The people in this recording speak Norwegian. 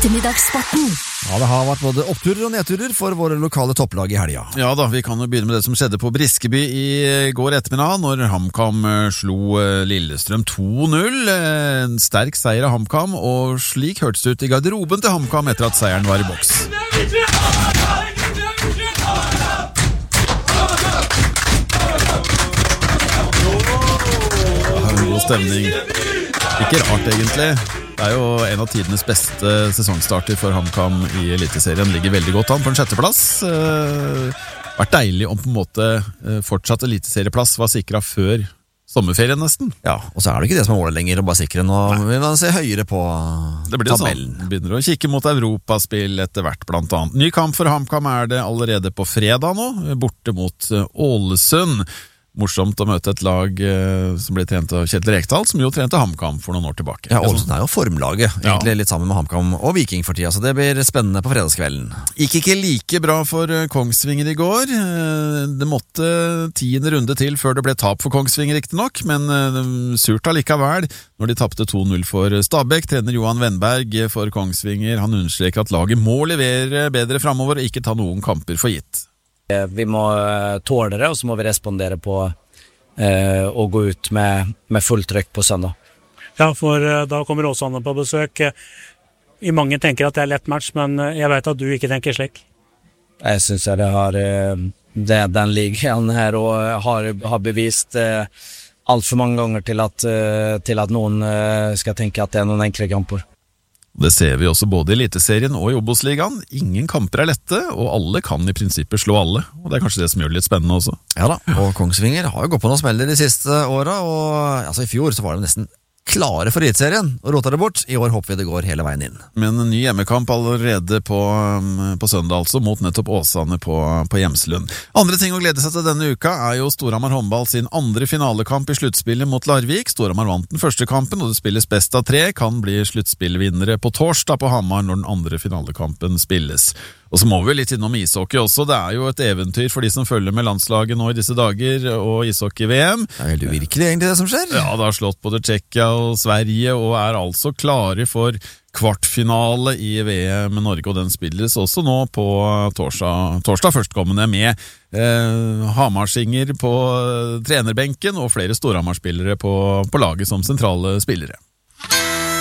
Ettermiddagssporten. Ja, det har vært både oppturer og nedturer for våre lokale topplag i helga. Ja da, vi kan jo begynne med det som skjedde på Briskeby i går ettermiddag, når HamKam slo Lillestrøm 2-0. En sterk seier av HamKam, og slik hørtes det ut i garderoben til HamKam etter at seieren var i boks. God stemning. Ikke rart egentlig. Det er jo en av tidenes beste sesongstarter for HamKam i Eliteserien. Ligger veldig godt an på en sjetteplass. Vært deilig om på en måte fortsatt Eliteserieplass var sikret før sommerferien nesten. Ja, og så er det ikke det som er målet lenger, å bare sikre. Nå vil man se høyere på det blir tabellen. Sånn. Begynner å kikke mot Europaspill etter hvert blant annet. Ny kamp for HamKam er det allerede på fredag nå, borte mot Ålesund. Morsomt å møte et lag som ble trent av Kjetil Rekdal, som jo trente HamKam for noen år tilbake. Ja, Ålesund er jo formlaget, egentlig litt sammen med HamKam og Viking for tida, så det blir spennende på fredagskvelden. Gikk ikke like bra for Kongsvinger i går. Det måtte 10. runde til før det ble tap for Kongsvinger riktig nok, men surt allikevel når de tappte 2-0 for Stabæk. Trener Johan Wennberg for Kongsvinger, han understreker at laget må levere bedre fremover og ikke ta noen kamper for gitt. Vi må tåle det, og så må vi respondere på å gå ut med fullt trykk på søndag. Ja, for da kommer Åsane på besøk. I mange tenker at det er lett match, men jeg vet at du ikke tenker slik. Jeg synes det den ligaen her og har bevist alt for mange ganger til at noen skal tenke at det er noen enkle kamper. Det ser vi også både i Eliteserien og i Obos-ligaen. Ingen kamper er lette, og alle kan i prinsippet slå alle. Og det er kanskje det som gjør det litt spennende også. Ja da, og Kongsvinger har jo gått på noen smeller de siste åra, og altså, i fjor så var det nesten klare for Eliteserien og rota det bort. I år håper vi det går hele veien inn. Men en ny hjemmekamp allerede på søndag altså, mot nettopp Åsane på Hjemslund. Andre ting å glede seg til denne uka er jo Storhamar håndball sin andre finalekamp i sluttspillet mot Larvik. Storhamar vant den første kampen, og det spilles best av 3. Kan bli sluttspillvinnere på torsdag på Hamar når den andre finalekampen spilles. Og så må vi litt innom ishockey også. Det er jo et eventyr for de som følger med landslaget nå i disse dager, og ishockey-VM. Det er helt uvirkelig egentlig det som skjer. Ja, det har slått både Tsjekkia og Sverige, og er altså klare for kvartfinale i VM med Norge, og den spilles også nå på torsdag førstkommende med Hamarsinger på trenerbenken og flere Storhamar-spillere på laget som sentrale spillere.